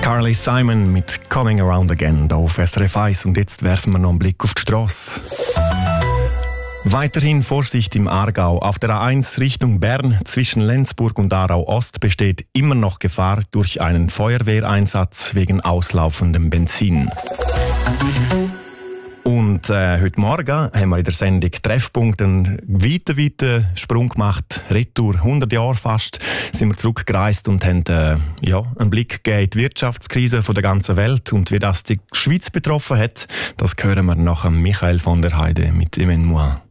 Carly Simon mit «Coming Around Again» hier auf SRF 1. Und jetzt werfen wir noch einen Blick auf die Strasse. Weiterhin Vorsicht im Aargau. Auf der A1 Richtung Bern zwischen Lenzburg und Aarau Ost besteht immer noch Gefahr durch einen Feuerwehreinsatz wegen auslaufendem Benzin. Und heute Morgen haben wir in der Sendung Treffpunkt einen weiten Sprung gemacht. Retour 100 Jahre fast sind wir zurückgereist und haben einen Blick gegeben in die Wirtschaftskrise der ganzen Welt. Und wie das die Schweiz betroffen hat, das hören wir nach Michael von der Heide mit «Even moi».